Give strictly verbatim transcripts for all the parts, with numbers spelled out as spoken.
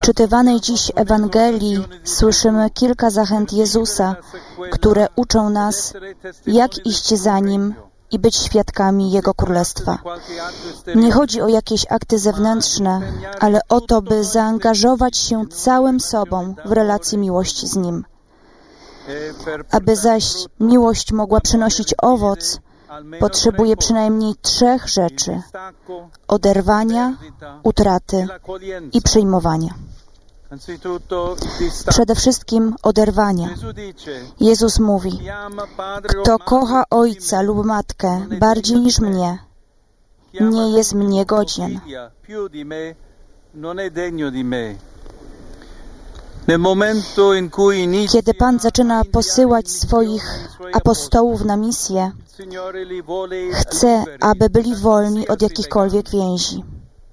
czytywanej dziś Ewangelii słyszymy kilka zachęt Jezusa, które uczą nas, jak iść za Nim i być świadkami Jego Królestwa. Nie chodzi o jakieś akty zewnętrzne, ale o to, by zaangażować się całym sobą w relację miłości z Nim. Aby zaś miłość mogła przynosić owoc, potrzebuje przynajmniej trzech rzeczy: oderwania, utraty i przyjmowania. Przede wszystkim oderwania. Jezus mówi: kto kocha ojca lub matkę bardziej niż mnie, nie jest mnie godzien. Kiedy Pan zaczyna posyłać swoich apostołów na misję, chce, aby byli wolni od jakichkolwiek więzi.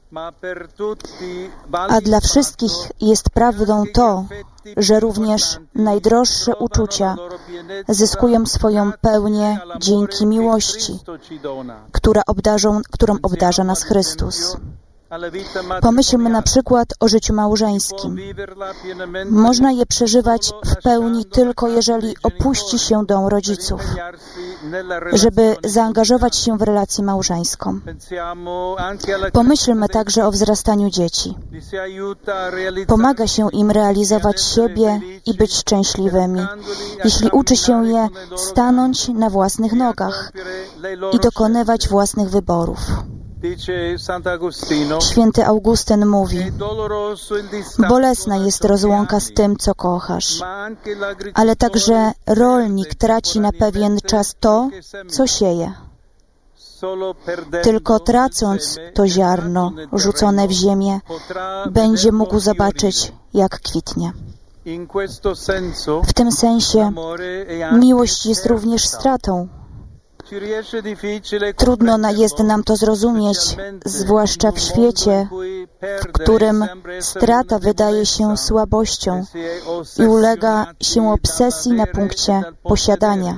A dla wszystkich jest prawdą to, że również najdroższe uczucia zyskują swoją pełnię dzięki miłości, która obdarzą, którą obdarza nas Chrystus. Pomyślmy na przykład o życiu małżeńskim. Można je przeżywać w pełni tylko jeżeli opuści się dom rodziców, żeby zaangażować się w relację małżeńską. Pomyślmy także o wzrastaniu dzieci. Pomaga się im realizować siebie i być szczęśliwymi, jeśli uczy się je stanąć na własnych nogach i dokonywać własnych wyborów. Święty Augustyn mówi: bolesna jest rozłąka z tym, co kochasz, ale także rolnik traci na pewien czas to, co sieje. Tylko tracąc to ziarno rzucone w ziemię, będzie mógł zobaczyć, jak kwitnie. W tym sensie miłość jest również stratą. Trudno jest nam to zrozumieć, zwłaszcza w świecie, w którym strata wydaje się słabością i ulega się obsesji na punkcie posiadania.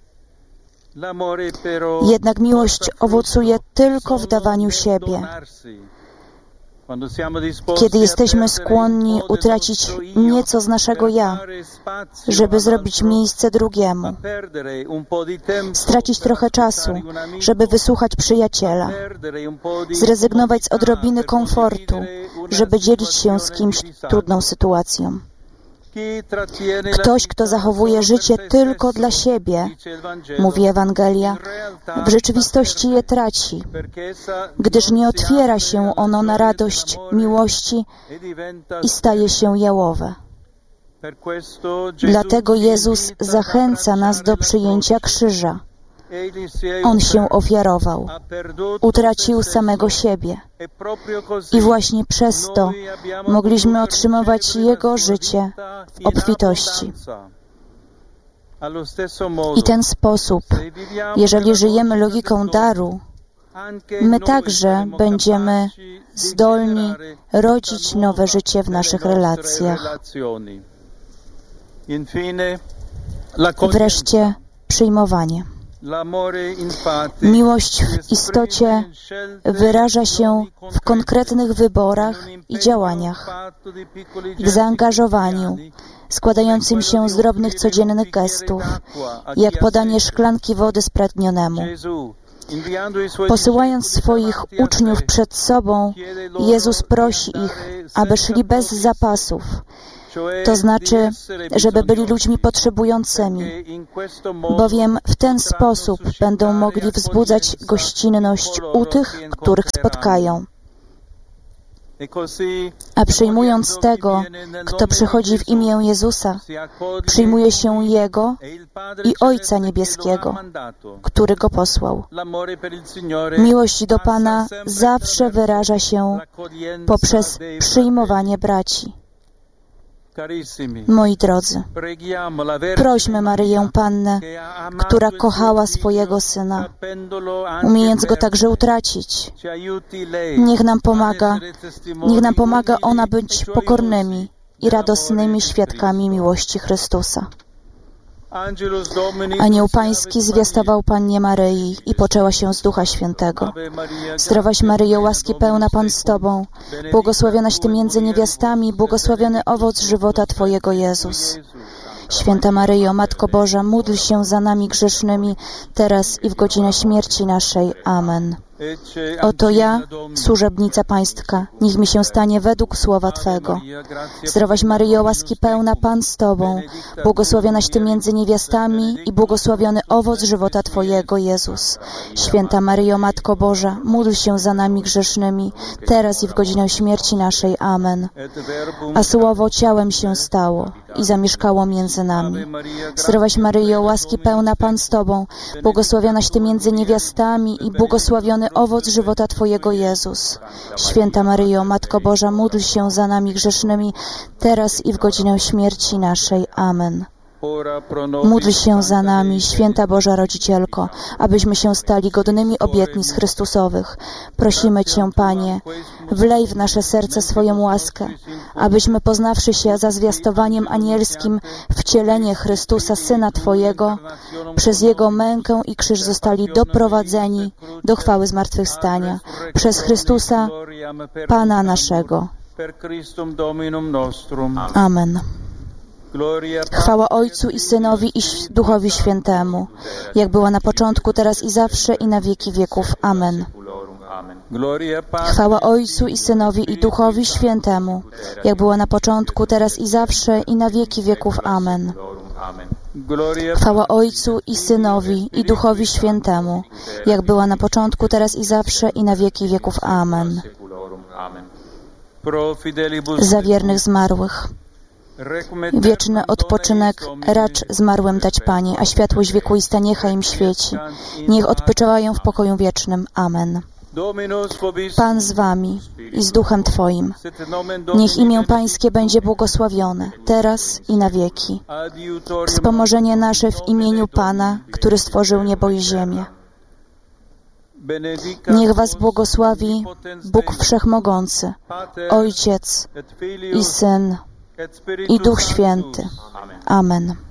Jednak miłość owocuje tylko w dawaniu siebie. Kiedy jesteśmy skłonni utracić nieco z naszego ja, żeby zrobić miejsce drugiemu, stracić trochę czasu, żeby wysłuchać przyjaciela, zrezygnować z odrobiny komfortu, żeby dzielić się z kimś trudną sytuacją. Ktoś, kto zachowuje życie tylko dla siebie, mówi Ewangelia, w rzeczywistości je traci, gdyż nie otwiera się ono na radość miłości i staje się jałowe. Dlatego Jezus zachęca nas do przyjęcia krzyża. On się ofiarował, utracił samego siebie i właśnie przez to mogliśmy otrzymywać Jego życie w obfitości. I ten sposób, jeżeli żyjemy logiką daru, my także będziemy zdolni rodzić nowe życie w naszych relacjach. Wreszcie przyjmowanie. Miłość w istocie wyraża się w konkretnych wyborach i działaniach, w zaangażowaniu, składającym się z drobnych codziennych gestów, jak podanie szklanki wody spragnionemu. Posyłając swoich uczniów przed sobą, Jezus prosi ich, aby szli bez zapasów, to znaczy, żeby byli ludźmi potrzebującymi, bowiem w ten sposób będą mogli wzbudzać gościnność u tych, których spotkają. A przyjmując tego, kto przychodzi w imię Jezusa, przyjmuje się Jego i Ojca Niebieskiego, który Go posłał. Miłość do Pana zawsze wyraża się poprzez przyjmowanie braci. Moi drodzy, prośmy Maryję Pannę, która kochała swojego Syna, umiejąc Go także utracić. Niech nam pomaga, niech nam pomaga ona być pokornymi i radosnymi świadkami miłości Chrystusa. Anioł Pański zwiastował Pannie Maryi i poczęła się z Ducha Świętego. Zdrowaś Maryjo, łaski pełna, Pan z Tobą, błogosławionaś Ty między niewiastami, błogosławiony owoc żywota Twojego, Jezus. Święta Maryjo, Matko Boża, módl się za nami grzesznymi, teraz i w godzinę śmierci naszej. Amen. Oto ja, służebnica Pańska, niech mi się stanie według słowa Twego. Zdrowaś Maryjo, łaski pełna, Pan z Tobą, błogosławionaś Ty między niewiastami i błogosławiony owoc żywota Twojego, Jezus. Święta Maryjo, Matko Boża, módl się za nami grzesznymi, teraz i w godzinę śmierci naszej. Amen. A Słowo ciałem się stało i zamieszkało między nami. Zdrowaś Maryjo, łaski pełna, Pan z Tobą, błogosławionaś Ty między niewiastami i błogosławiony owoc żywota Twojego, Jezus. Święta Maryjo, Matko Boża, módl się za nami grzesznymi, teraz i w godzinę śmierci naszej. Amen. Módl się za nami, Święta Boża Rodzicielko, abyśmy się stali godnymi obietnic Chrystusowych. Prosimy Cię, Panie, wlej w nasze serce swoją łaskę, abyśmy poznawszy się za zwiastowaniem anielskim wcielenie Chrystusa, Syna Twojego, przez Jego mękę i krzyż zostali doprowadzeni do chwały zmartwychwstania. Przez Chrystusa, Pana naszego. Amen. Chwała Ojcu i Synowi i Duchowi Świętemu, jak była na początku, teraz i zawsze, i na wieki wieków. Amen. Chwała Ojcu i Synowi i Duchowi Świętemu, jak była na początku, teraz i zawsze, i na wieki wieków. Amen. Chwała Ojcu i Synowi i Duchowi Świętemu, jak była na początku, teraz i zawsze, i na wieki wieków. Amen. Za wiernych zmarłych. Wieczny odpoczynek racz zmarłym dać, Panie, a światłość wiekuista niechaj im świeci. Niech odpoczywają w pokoju wiecznym. Amen. Pan z Wami i z Duchem Twoim. Niech imię Pańskie będzie błogosławione, teraz i na wieki. Wspomożenie nasze w imieniu Pana, który stworzył niebo i ziemię. Niech Was błogosławi Bóg Wszechmogący, Ojciec i Syn, i Duch Święty. Amen.